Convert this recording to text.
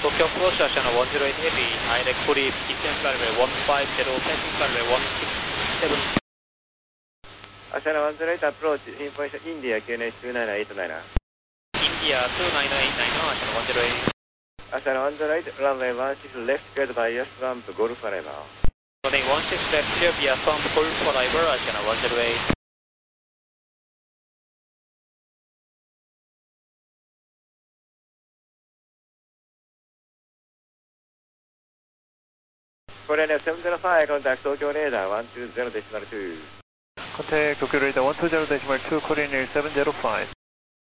Tokyo approach Ashana 108 heavy, direct Puri, descent runway 150, passing runway 167. Ashana 108 approach, information India QNH 29889. India 29989, Ashana 108. Ashana 108, runway 16 left, cleared by yes ramp, Golf arrival. Runway 16 left, clear via front, Golf arrival, Ashana 108. Korean 705, contact Tokyo radar 120.2. Contact Tokyo radar 120.2, Korean Air 705.